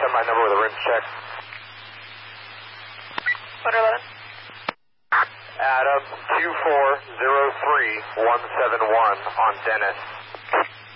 send my number with a rinse check. 111. Adam 2403171 on Dennis.